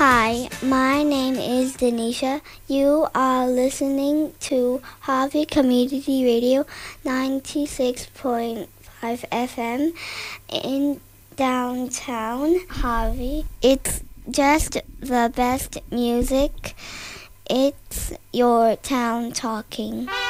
Hi, my name is Denisha. You are listening to Harvey Community Radio 96.5 FM in downtown Harvey. It's just the best music. It's your town talking.